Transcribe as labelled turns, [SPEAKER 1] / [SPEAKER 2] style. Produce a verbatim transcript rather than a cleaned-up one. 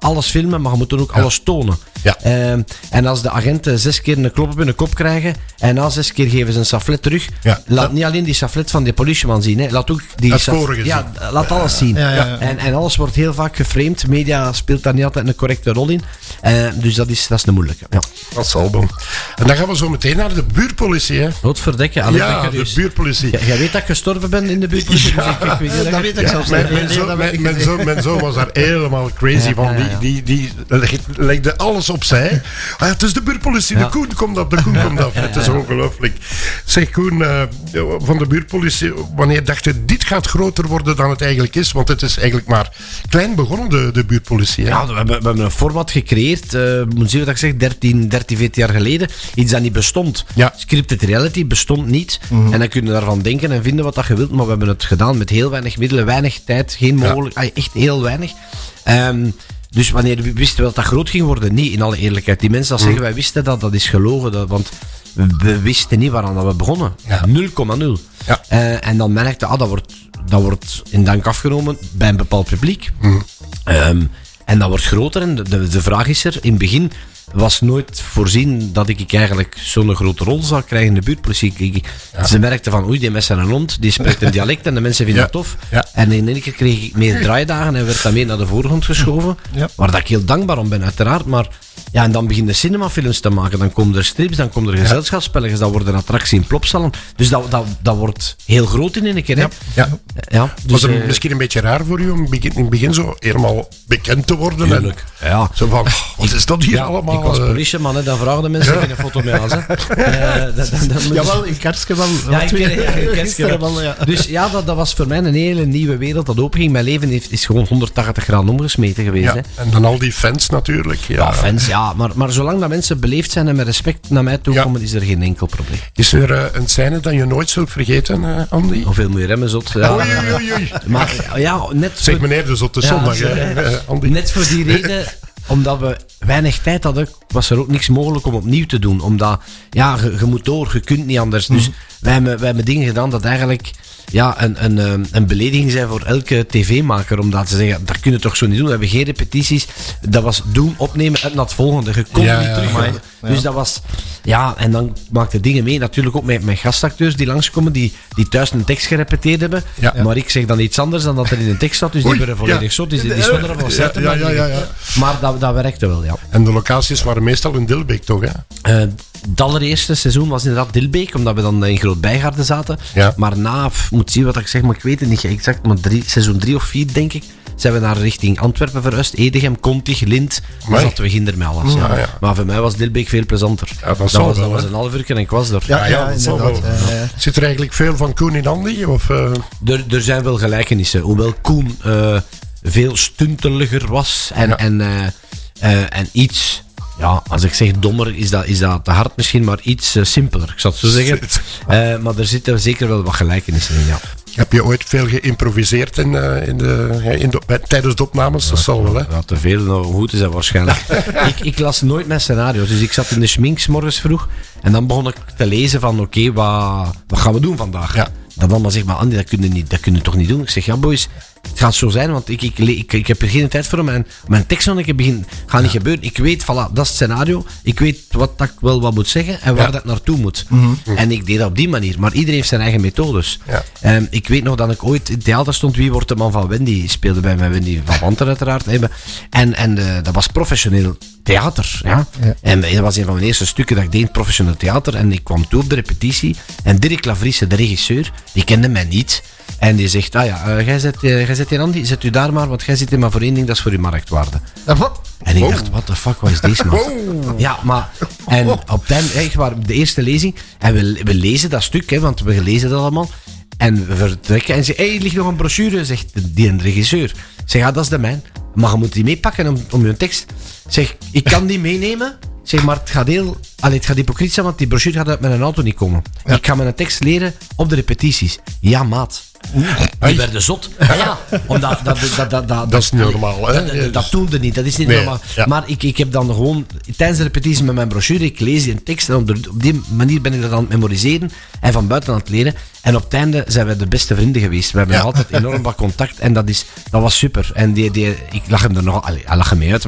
[SPEAKER 1] alles filmen, maar je moet dan ook ja. alles tonen.
[SPEAKER 2] Ja.
[SPEAKER 1] Uh, en als de agenten zes keer een klop op hun kop krijgen en na zes keer geven ze een saflet terug, ja. laat niet alleen die saflet van die politieman zien, hè. Laat ook die
[SPEAKER 2] het
[SPEAKER 1] saf-
[SPEAKER 2] vorige
[SPEAKER 1] ja,
[SPEAKER 2] zien.
[SPEAKER 1] laat alles zien.
[SPEAKER 3] Ja, ja, ja.
[SPEAKER 1] En, en alles wordt heel vaak geframed. Media speelt daar niet altijd een correcte rol in. Uh, dus dat is, dat is een moeilijke. Ja.
[SPEAKER 2] Dat zal dan. En dan gaan we zo meteen naar de buurtpolitie. Hè?
[SPEAKER 1] Wat verdekken. Allee,
[SPEAKER 2] ja, de buurtpolitie.
[SPEAKER 1] Ja, jij weet dat ik gestorven ben in de buurtpolitie?
[SPEAKER 2] Ja,
[SPEAKER 1] dus ik, ik weet dat,
[SPEAKER 3] dat weet ik
[SPEAKER 2] ja,
[SPEAKER 3] zelfs
[SPEAKER 2] mijn,
[SPEAKER 3] niet.
[SPEAKER 2] mijn,
[SPEAKER 3] Nee,
[SPEAKER 2] zoon,
[SPEAKER 3] dat
[SPEAKER 2] mijn,
[SPEAKER 3] weet ik
[SPEAKER 2] mijn,
[SPEAKER 3] niet.
[SPEAKER 2] zoon, mijn zoon was daar helemaal crazy
[SPEAKER 1] Ja,
[SPEAKER 2] van.
[SPEAKER 1] ja, ja, ja.
[SPEAKER 2] Die, die, die legde alles opzij. Ah, het is de buurtpolitie.
[SPEAKER 1] Ja.
[SPEAKER 2] De Koen komt op. De Koen komt op. Het is ongelooflijk. Zeg Koen, uh, van de buurtpolitie, wanneer dacht je, dit gaat groter worden dan het eigenlijk is? Want het is eigenlijk maar klein begonnen, de, de buurtpolitie. Hè?
[SPEAKER 1] Ja, we hebben, we hebben een format gecreëerd, uh, moet zien wat ik zeg, dertien, dertien, veertien jaar geleden. Iets dat niet bestond.
[SPEAKER 2] Ja.
[SPEAKER 1] Scripted reality bestond niet.
[SPEAKER 2] Mm-hmm.
[SPEAKER 1] En dan kun je daarvan denken en vinden wat dat je wilt. Maar we hebben het gedaan met heel weinig middelen, weinig tijd, geen mogelijk, ja. echt heel weinig. Um, dus wanneer we wisten wel dat dat groot ging worden, niet in alle eerlijkheid. Die mensen dat zeggen, wij wisten dat, dat is gelogen. Dat, want we wisten niet waaraan dat we begonnen.
[SPEAKER 2] Ja.
[SPEAKER 1] nul komma nul.
[SPEAKER 2] Ja.
[SPEAKER 1] Uh, en dan merkte ah, dat wordt, dat wordt in dank afgenomen bij een bepaald publiek.
[SPEAKER 2] Mm.
[SPEAKER 1] Um, en dat wordt groter. En de, de, de vraag is er, in het begin was nooit voorzien dat ik eigenlijk zo'n grote rol zou krijgen in de buurtpolitie. Ik, ik, ja. Ze merkten van, oei, die mensen zijn een hond, die spreekt een dialect en de mensen vinden
[SPEAKER 2] ja.
[SPEAKER 1] dat tof.
[SPEAKER 2] Ja.
[SPEAKER 1] En in één keer kreeg ik meer draaidagen en werd dat meer naar de voorgrond geschoven.
[SPEAKER 3] Ja.
[SPEAKER 1] Waar dat ik heel dankbaar om ben, uiteraard. Maar ja, en dan beginnen cinemafilms te maken. Dan komen er strips, dan komen er gezelschapsspelletjes, dat wordt een attractie in plopstallen. Dus dat, dat, dat wordt heel groot in één keer. Hè?
[SPEAKER 2] Ja. Ja.
[SPEAKER 1] Ja, dus,
[SPEAKER 2] was het
[SPEAKER 1] uh,
[SPEAKER 2] misschien een beetje raar voor u om in het begin zo helemaal bekend te worden?
[SPEAKER 1] Tuurlijk.
[SPEAKER 2] En
[SPEAKER 1] Ja.
[SPEAKER 2] zo van, wat is dat hier
[SPEAKER 1] Ja,
[SPEAKER 2] allemaal?
[SPEAKER 1] ik was
[SPEAKER 2] uh,
[SPEAKER 1] politieman, hè, dan vraagden mensen ja. geen foto mee aan. Uh, dat, dat, dat
[SPEAKER 3] Jawel, in Kerske wel.
[SPEAKER 1] Ja, ik, ja, in
[SPEAKER 3] Kerske wel, ja.
[SPEAKER 1] Dus ja, dat, dat was voor mij een hele nieuwe wereld dat openging. Mijn leven heeft, is gewoon honderdtachtig graden omgesmeten geweest.
[SPEAKER 2] Ja,
[SPEAKER 1] Hè.
[SPEAKER 2] en dan al die fans natuurlijk. Ja,
[SPEAKER 1] Ja, fans, ja. Maar, maar zolang dat mensen beleefd zijn en met respect naar mij toe
[SPEAKER 2] Ja.
[SPEAKER 1] komen, is er geen enkel probleem.
[SPEAKER 2] Is er uh, een scène dat je nooit zult vergeten, uh, Andy?
[SPEAKER 1] Hoeveel moet je remmen, zot? Ja.
[SPEAKER 2] Oei, oei, oei, oei.
[SPEAKER 1] Maar ja, net
[SPEAKER 2] Zeg
[SPEAKER 1] voor,
[SPEAKER 2] meneer, dus op de
[SPEAKER 1] Ja,
[SPEAKER 2] zondag,
[SPEAKER 1] sorry.
[SPEAKER 2] hè, uh, Andy.
[SPEAKER 1] net voor die reden, omdat we weinig tijd hadden, was er ook niks mogelijk om opnieuw te doen. Omdat, ja, je, je moet door, je kunt niet anders. Dus wij hebben, wij hebben dingen gedaan dat eigenlijk ja, een, een, een belediging zijn voor elke tv-maker. Omdat ze zeggen, dat kun je toch zo niet doen. We hebben geen repetities. Dat was doen, opnemen en naar het volgende. Je kon
[SPEAKER 2] Ja,
[SPEAKER 1] niet
[SPEAKER 2] ja,
[SPEAKER 1] terug.
[SPEAKER 2] ja.
[SPEAKER 1] Ja. Dus dat was... Ja, en dan maakte dingen mee. Natuurlijk ook met, met gastacteurs die langskomen, die, die thuis een tekst gerepeteerd hebben.
[SPEAKER 2] Ja.
[SPEAKER 1] Maar ik zeg dan iets anders dan dat er in een tekst staat. Dus
[SPEAKER 2] Oei,
[SPEAKER 1] die werden volledig
[SPEAKER 2] ja.
[SPEAKER 1] zot. Die, die stonden er van
[SPEAKER 2] Ja,
[SPEAKER 1] zetten.
[SPEAKER 2] ja, ja, ja, ja.
[SPEAKER 1] Maar dat, dat werkte wel, ja.
[SPEAKER 2] En de locaties waren meestal in Dilbeek, toch? Hè?
[SPEAKER 1] Uh, het allereerste seizoen was inderdaad Dilbeek, omdat we dan in Groot Bijgaarden zaten.
[SPEAKER 2] Ja.
[SPEAKER 1] Maar na, pff, moet zien wat ik zeg, maar ik weet het niet exact, maar drie, seizoen drie of vier, denk ik, zijn we naar richting Antwerpen verhuisd. Edegem, Contig, Lint. Dan
[SPEAKER 2] Amai.
[SPEAKER 1] zaten we ginder met alles. Ja.
[SPEAKER 2] Ja, ja.
[SPEAKER 1] Maar voor mij was Dilbeek veel plezanter.
[SPEAKER 2] Ja, dat
[SPEAKER 1] dat
[SPEAKER 2] zal
[SPEAKER 1] was,
[SPEAKER 2] wel,
[SPEAKER 1] dat was
[SPEAKER 2] hè.
[SPEAKER 1] een half uur en ik was er.
[SPEAKER 3] Ja, ja,
[SPEAKER 2] dat zal
[SPEAKER 3] inderdaad.
[SPEAKER 2] wel.
[SPEAKER 3] Uh,
[SPEAKER 2] Zit er eigenlijk veel van Koen in Andy? Of, uh...
[SPEAKER 1] Er, er zijn wel gelijkenissen. Hoewel Koen uh, veel stunteliger was en,
[SPEAKER 2] Ja.
[SPEAKER 1] en, uh, uh, en iets... Ja, als ik zeg dommer, is dat, is dat te hard misschien, maar iets uh, simpeler, ik zou het zo zeggen. Uh, maar er zitten zeker wel wat gelijkenissen in, ja.
[SPEAKER 2] Heb je ooit veel geïmproviseerd in, uh, in de, in de, bij, tijdens de opnames? Dat zal wel, hè?
[SPEAKER 1] Ja, te veel, nou, goed is dat waarschijnlijk. ik, ik las nooit mijn scenario's, dus ik zat in de schmink 's morgens vroeg en dan begon ik te lezen van, oké, okay, wat, wat gaan we doen vandaag?
[SPEAKER 2] Ja.
[SPEAKER 1] Dan allemaal zegt, maar Andy, dat kun je niet, dat kun je toch niet doen? Ik zeg, ja boys, het gaat zo zijn, want ik, ik, ik, ik heb er geen tijd voor om mijn, mijn tekst nog een keer begin. Gaat niet gebeuren. Ik weet, voilà, dat is het scenario. Ik weet wat dat ik wel wat moet zeggen en waar
[SPEAKER 2] Ja.
[SPEAKER 1] dat naartoe moet.
[SPEAKER 2] Mm-hmm.
[SPEAKER 1] En ik deed dat op die manier. Maar iedereen heeft zijn eigen methodes.
[SPEAKER 2] Ja.
[SPEAKER 1] Um, ik weet nog dat ik ooit in het theater stond. Wie wordt de man van Wendy? Speelde bij mij Wendy van Wanten uiteraard. En, en uh, dat was professioneel theater. Ja?
[SPEAKER 3] Ja.
[SPEAKER 1] En dat was een van mijn eerste stukken dat ik deed, professioneel theater. En ik kwam toe op de repetitie. En Dirk Lavriesse, de regisseur, die kende mij niet. En die zegt, ah ja, uh, jij zet, uh, jij zet hier Andy, zet u daar maar, want jij zit hier maar voor één ding, dat is voor uw marktwaarde. En ik
[SPEAKER 2] Wow.
[SPEAKER 1] dacht, what the fuck, wat is deze man?
[SPEAKER 2] Wow.
[SPEAKER 1] Ja, maar, en op het einde, echt waar, de eerste lezing, en we, we lezen dat stuk, hè, want we lezen dat allemaal, en we vertrekken, en ze hé, hey, er ligt nog een brochure, zegt die een regisseur. Ik zeg, ja, dat is de mijn, maar je moet die meepakken om, om je tekst. Ik zeg, ik kan die meenemen, zeg, maar het gaat heel, allee, het gaat hypocriet zijn, want die brochure gaat uit mijn auto niet komen.
[SPEAKER 2] Ja.
[SPEAKER 1] Ik ga mijn tekst leren op de repetities. Ja, maat. Die
[SPEAKER 2] Ai.
[SPEAKER 1] werden zot. Ja, ja, omdat dat, dat, dat, dat,
[SPEAKER 2] Dat is niet normaal, hè?
[SPEAKER 1] Dat, dat, dat doelde niet, dat is niet
[SPEAKER 2] Nee,
[SPEAKER 1] normaal.
[SPEAKER 2] ja.
[SPEAKER 1] Maar ik, ik heb dan gewoon, tijdens de repetitie met mijn brochure, ik lees die tekst en op, de, op die manier ben ik dat aan het memoriseren en van buiten aan het leren. En op het einde zijn we de beste vrienden geweest. We hebben
[SPEAKER 2] Ja.
[SPEAKER 1] altijd enorm wat contact en dat, is, dat was super. En die, die, ik lag hem er nog, allee, hij lag hem mee uit.